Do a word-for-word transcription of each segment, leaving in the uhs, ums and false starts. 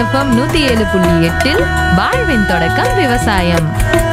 FM நூத்தி ஏழு புள்ளி எட்டில் வாழ்வின் தொடக்கம் விவசாயம்.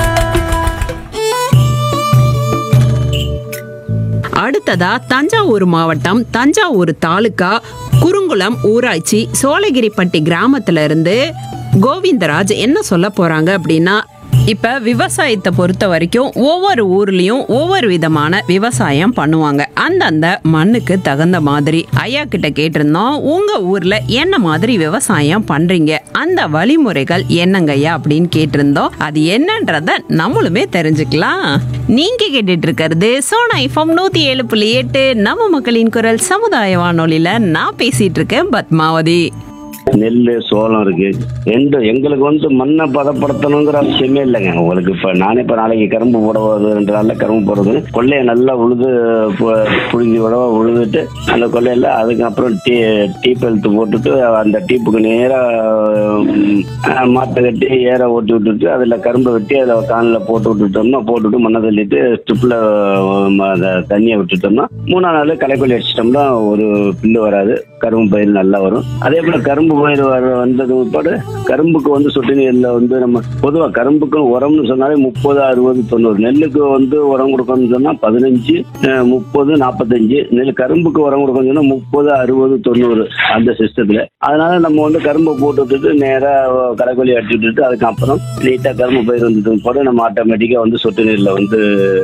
அடுத்ததா தஞ்சாவூர் மாவட்டம் தஞ்சாவூர் தாலுகா குறுங்குளம் ஊராட்சி சோழகிரிப்பட்டி கிராமத்துல இருந்து கோவிந்தராஜ் என்ன சொல்ல போறாங்க அப்படின்னா, இப்ப விவசாயத்தை பொறுத்த வரைக்கும் ஒவ்வொரு ஊர்லயும் ஒவ்வொரு விதமான விவசாயம் பண்ணுவாங்க. அந்தந்த மண்ணுக்கு தகுந்த மாதிரி ஐயா கிட்ட கேட்டிருந்தோம், உங்க ஊர்ல என்ன மாதிரி விவசாயம் பண்றீங்க, அந்த வழிமுறைகள் என்னங்கய்யா அப்படின்னு கேட்டிருந்தோம். அது என்னன்றத நம்மளுமே தெரிஞ்சுக்கலாம். நீங்க கேட்டுட்டு இருக்கிறது சோனா எஃப்எம் நூத்தி ஏழு புள்ளி எட்டு நம்ம மக்களின் குரல் சமுதாய வானொலியில நான் பேசிட்டு இருக்கேன் பத்மாவதி. நெல் சோளம் இருக்கு. ரெண்டு எங்களுக்கு வந்து மண்ணை பதப்படுத்தணுங்கிற அவசியமே இல்லைங்க. உங்களுக்கு இப்ப நானே இப்ப நாளைக்கு கரும்பு போடுவது ரெண்டு நாள்ல கரும்பு போடுறது, கொள்ளையை நல்லா உழுது புழுங்கி விடவா உழுதுட்டு அந்த கொள்ளையில அதுக்கப்புறம் டீ டீப் எழுத்து போட்டுட்டு அந்த டீப்புக்கு நேராக மாட்டை கட்டி ஏற ஓட்டி விட்டுட்டு அதுல கரும்பை வெட்டி அதில் காணில் போட்டு விட்டுட்டோம்னா போட்டுவிட்டு மண்ணை தள்ளிட்டு ஸ்ட்ரிப்ல அதை தண்ணியை விட்டுட்டோம்னா மூணாம் நாள் களைக்கொல்லி அடிச்சிட்டோம்னா ஒரு பில்லு வராது, கரும்பு பயிர் நல்லா வரும். அதே போல கரும்பு பயிர் வர வந்தது உட்பாடு கரும்புக்கு வந்து சொட்டு நீர்ல வந்து நம்ம பொதுவாக கரும்புக்கு உரம்னு சொன்னாலே முப்பது அறுபது தொண்ணூறு, நெல்லுக்கு வந்து உரம் கொடுக்கணும்னு சொன்னா பதினஞ்சு முப்பது நாற்பத்தஞ்சு, நெல் கரும்புக்கு உரம் கொடுக்கணும்னு சொன்னா முப்பது அறுபது தொண்ணூறு அந்த சிஸ்டத்துல. அதனால நம்ம வந்து கரும்பை போட்டு விட்டுட்டு நேராக களைக்கொல்லி அடிச்சு விட்டுட்டு அதுக்கப்புறம் நீட்டா கரும்பு பயிர் வந்துட்டு போது நம்ம ஆட்டோமேட்டிக்கா வந்து சொட்டு நீர்ல வந்து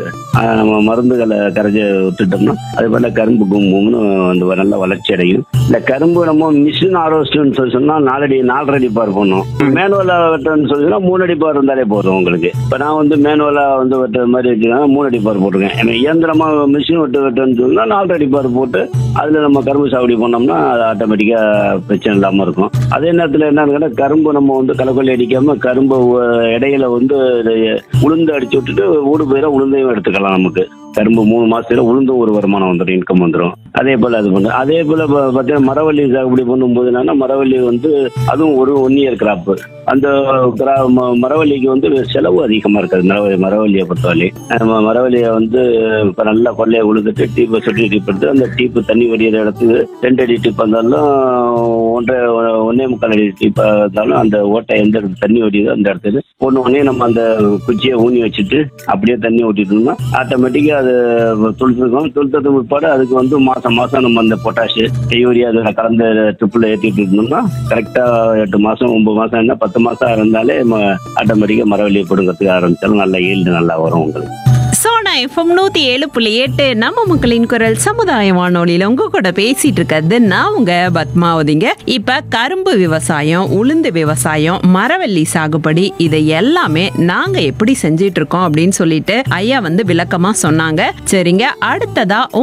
நம்ம மருந்துகளை கரைச்சி விட்டுட்டோம்னா அது போல கரும்பு கும்பும்னு வந்து நல்ல வளர்ச்சி அடையும். இந்த கரும்பு நம்ம மிஷின் ஆரோஸ்ட்னு சொல்லி சொன்னா நாலடி நாலரை அடி பார் பண்ணும். மேனுவலா வெட்டன்னு சொல்லினா மூணு அடி பார் இருந்தாலே போதும் உங்களுக்கு. இப்ப நான் வந்து மேனுவலா வந்து வெட்டுற மாதிரி வச்சுக்கோங்க, மூணு அடி பார் போட்டுருக்கேன். ஏன்னா இயந்திரமா மிஷின் வெட்டு வெட்டுன்னு சொன்னா நாலரை அடி பார் போட்டு அதுல நம்ம கரும்பு சாகுபடி பண்ணோம்னா அது ஆட்டோமேட்டிக்கா பிரச்சனை இல்லாம இருக்கும். அதே நேரத்துல என்னன்னு கேட்டா கரும்பு நம்ம வந்து களைக்கொல்லி அடிக்காம கரும்பு இடையில வந்து உளுந்து அடிச்சு விட்டுட்டு ஊடு பயிரா உளுந்தையும் எடுத்துக்கலாம். நமக்கு கரும்பு மூணு மாசத்துல உளுந்தும் ஒரு வருமானம் வந்துடும், இன்கம் வந்துடும். அதே போல அது பண்ணு. அதே போல பார்த்தீங்கன்னா மரவள்ளி சாகுபடி பண்ணும்போது என்னன்னா மரவள்ளி வந்து அதுவும் ஒரு ஒன் இயர் கிராப்பு. அந்த மரவள்ளிக்கு வந்து செலவு அதிகமா இருக்காது. மரவள்ளி மரவள்ளியை பொறுத்தவரை மரவள்ளியை வந்து இப்ப நல்லா கொள்ளையை உழுதுட்டு டீப்பை சொட்டி டீப் எடுத்து அந்த டீப்பு தண்ணி வடிகிற இடத்துக்கு ரெண்டு அடி டீப் இருந்தாலும் ஒன்றரை ஒன்னே முக்கால் அடி டீப்பா இருந்தாலும் அந்த ஓட்டை எந்த இடத்துல தண்ணி வடியுதோ அந்த இடத்துல ஒன்று ஒன்னே நம்ம அந்த குச்சியை ஊனி வச்சுட்டு அப்படியே தண்ணி ஊட்டிட்டோம்னா ஆட்டோமேட்டிக்கா அது துளுத்துக்கும். துளுத்தது முற்பாடு அதுக்கு வந்து மாசம் மாசம் நம்ம அந்த பொட்டாஷு யூரியா அதில் கலந்து ட்ரிப்பில் ஏற்றிட்டு இருந்தோம்னா கரெக்டா எட்டு மாசம் ஒன்பது மாசம் என்ன பத்து மாசம் இருந்தாலே ஆட்டோமேட்டிக்கா மரவள்ளியை பிடுங்கிறதுக்கு ஆரம்பிச்சாலும் நல்ல ஈல்டு நல்லா வரும் உங்களுக்கு. சோனா எஃப்எம் நூத்தி ஏழு புள்ளி எட்டு நம்ம மக்களின் குரல் சமுதாய வானொலியில உங்க கூட பேசிட்டு இருக்கிறது நான் உங்க பத்மாவதிங்க. இப்ப கரும்பு விவசாயம், உளுந்து விவசாயம், மரவள்ளி சாகுபடி இதை எல்லாமே நாங்க எப்படி செஞ்சிட்டு இருக்கோம் அப்படின்னு சொல்லிட்டு ஐயா வந்து விளக்கமா சொன்னாங்க. சரிங்க, அடுத்ததா